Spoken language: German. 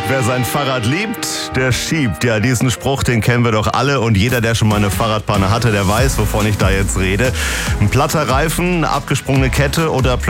Wer sein Fahrrad liebt, der schiebt. Ja, diesen Spruch, den kennen wir doch alle. Und jeder, der schon mal eine Fahrradpanne hatte, der weiß, wovon ich da jetzt rede. Ein platter Reifen, eine abgesprungene Kette oder